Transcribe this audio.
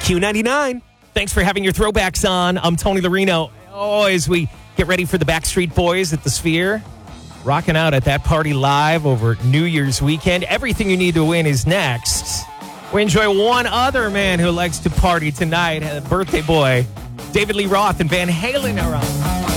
Q99. Thanks for having your throwbacks on. I'm Tony Larino. Oh, as we get ready for the Backstreet Boys at the Sphere, rocking out at that party live over New Year's weekend. Everything you need to win is next. We enjoy one other man who likes to party tonight, birthday boy, David Lee Roth and Van Halen are on.